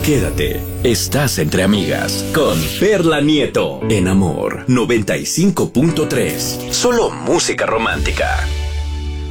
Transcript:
Quédate, estás entre amigas con Perla Nieto en Amor 95.3. Solo música romántica.